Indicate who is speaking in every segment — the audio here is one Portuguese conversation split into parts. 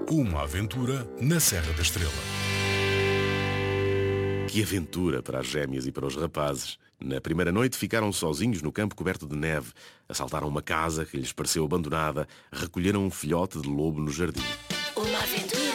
Speaker 1: Uma aventura na Serra da Estrela.
Speaker 2: Que aventura para as gêmeas e para os rapazes. Na primeira noite ficaram sozinhos no campo coberto de neve. Assaltaram uma casa que lhes pareceu abandonada. Recolheram um filhote de lobo no jardim.
Speaker 3: Uma aventura!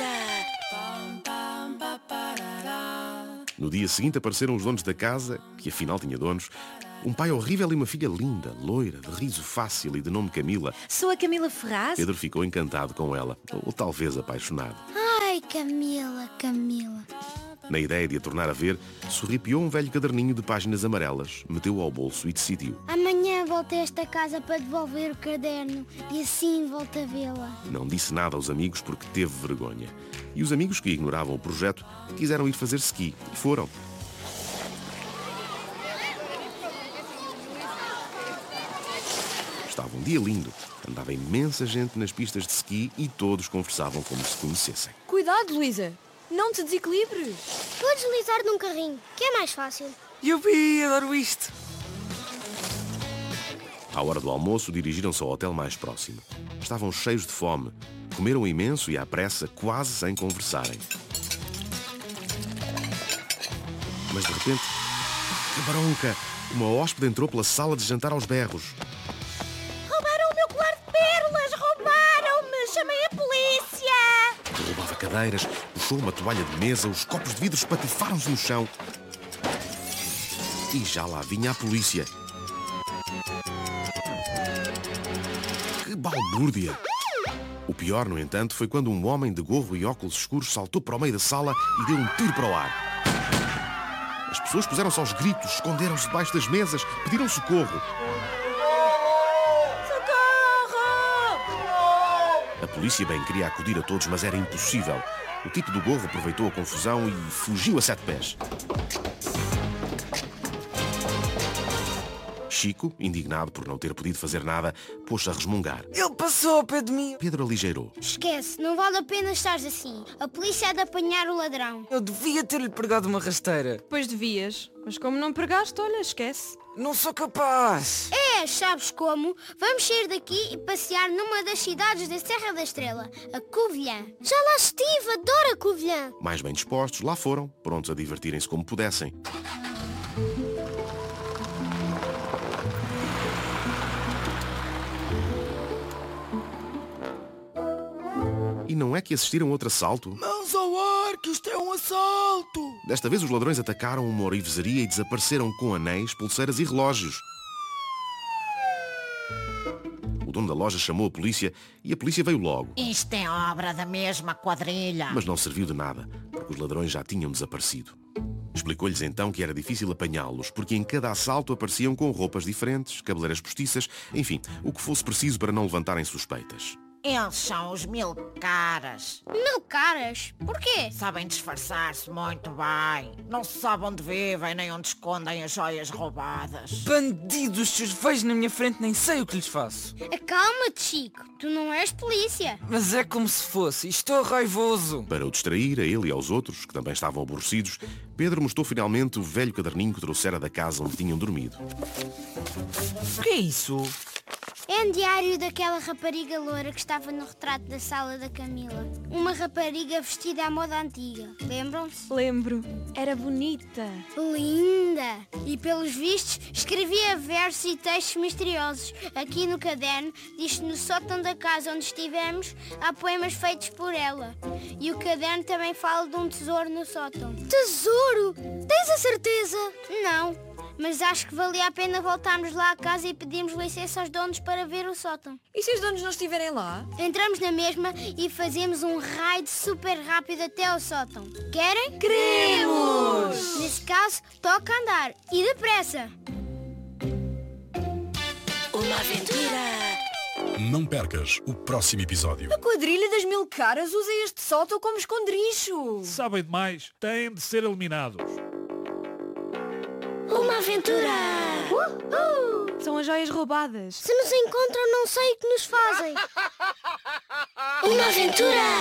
Speaker 2: No dia seguinte apareceram os donos da casa, que afinal tinha donos. Um pai horrível e uma filha linda, loira, de riso fácil e de nome Camila.
Speaker 4: Sou a Camila Ferraz.
Speaker 2: Pedro ficou encantado com ela, ou talvez apaixonado.
Speaker 5: Ai, Camila, Camila.
Speaker 2: Na ideia de a tornar a ver, sorripiou um velho caderninho de páginas amarelas, meteu-o ao bolso e decidiu.
Speaker 5: Amanhã volto a esta casa para devolver o caderno e assim volto a vê-la.
Speaker 2: Não disse nada aos amigos porque teve vergonha. E os amigos que ignoravam o projeto quiseram ir fazer ski e foram. Estava um dia lindo. Andava imensa gente nas pistas de ski e todos conversavam como se conhecessem.
Speaker 4: Cuidado, Luísa. Não te desequilibres.
Speaker 5: Vou deslizar num carrinho, que é mais fácil.
Speaker 6: Yupi, adoro isto.
Speaker 2: À hora do almoço, dirigiram-se ao hotel mais próximo. Estavam cheios de fome. Comeram imenso e à pressa, quase sem conversarem. Mas de repente, que bronca! Uma hóspede entrou pela sala de jantar aos berros.
Speaker 5: Roubaram o meu colar de pérolas! Roubaram-me! Chamei a polícia!
Speaker 2: Derrubava cadeiras, puxou uma toalha de mesa, os copos de vidro espatifaram-se no chão. E já lá vinha a polícia. Que balbúrdia! O pior, no entanto, foi quando um homem de gorro e óculos escuros saltou para o meio da sala e deu um tiro para o ar. As pessoas puseram-se aos gritos, esconderam-se debaixo das mesas, pediram socorro. A polícia bem queria acudir a todos, mas era impossível. O tipo do gorro aproveitou a confusão e fugiu a 7 pés. Chico, indignado por não ter podido fazer nada, pôs-se a resmungar.
Speaker 6: Ele passou ao pé de mim.
Speaker 2: Pedro aligeirou.
Speaker 5: Esquece, não vale a pena estares assim. A polícia há de apanhar o ladrão.
Speaker 6: Eu devia ter-lhe pregado uma rasteira.
Speaker 4: Pois devias. Mas como não pregaste, olha, esquece.
Speaker 6: Não sou capaz.
Speaker 5: Sabes como? Vamos sair daqui e passear numa das cidades da Serra da Estrela, a Covilhã. Já lá estive, adoro a Covilhã.
Speaker 2: Mais bem dispostos, lá foram, prontos a divertirem-se como pudessem. E não é que assistiram a outro assalto?
Speaker 6: Mãos ao ar, que isto é um assalto.
Speaker 2: Desta vez os ladrões atacaram uma orivesaria e desapareceram com anéis, pulseiras e relógios. O dono da loja chamou a polícia e a polícia veio logo.
Speaker 3: Isto é obra da mesma quadrilha.
Speaker 2: Mas não serviu de nada, porque os ladrões já tinham desaparecido. Explicou-lhes então que era difícil apanhá-los, porque em cada assalto apareciam com roupas diferentes, cabeleiras postiças, enfim, o que fosse preciso para não levantarem suspeitas.
Speaker 3: Eles são os 1000 caras.
Speaker 5: 1000 caras? Porquê?
Speaker 3: Sabem disfarçar-se muito bem. Não se sabe onde vivem nem onde escondem as joias roubadas.
Speaker 6: Bandidos, se os vejo na minha frente nem sei o que lhes faço.
Speaker 5: Acalma-te, Chico. Tu não és polícia.
Speaker 6: Mas é como se fosse. Estou raivoso.
Speaker 2: Para o distrair, a ele e aos outros, que também estavam aborrecidos, Pedro mostrou finalmente o velho caderninho que trouxera da casa onde tinham dormido.
Speaker 6: O que é isso?
Speaker 5: É um diário daquela rapariga loira que estava no retrato da sala da Camila. Uma rapariga vestida à moda antiga. Lembram-se?
Speaker 4: Lembro. Era bonita.
Speaker 5: Linda! E pelos vistos escrevia versos e textos misteriosos. Aqui no caderno diz que no sótão da casa onde estivemos há poemas feitos por ela. E o caderno também fala de um tesouro no sótão. Tesouro? Tens a certeza? Não. Mas acho que valia a pena voltarmos lá à casa e pedirmos licença aos donos para ver o sótão.
Speaker 4: E se os donos não estiverem lá?
Speaker 5: Entramos na mesma e fazemos um raid super rápido até ao sótão. Querem?
Speaker 4: Queremos!
Speaker 5: Nesse caso, toca andar. E depressa!
Speaker 3: Uma aventura!
Speaker 1: Não percas o próximo episódio.
Speaker 4: A quadrilha das 1000 caras usa este sótão como esconderijo.
Speaker 7: Sabem demais, têm de ser eliminados.
Speaker 5: Uma aventura!
Speaker 4: São as joias roubadas.
Speaker 5: Se nos encontram, não sei o que nos fazem. Uma aventura!